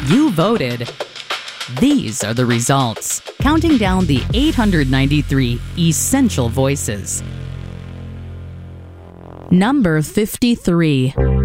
You voted. These are the results, counting down the 893 essential voices. Number 53.